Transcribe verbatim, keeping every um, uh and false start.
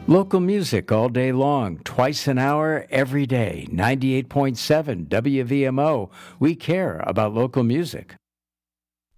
Local music all day long, twice an hour, every day. ninety-eight point seven W V M O. We care about local music.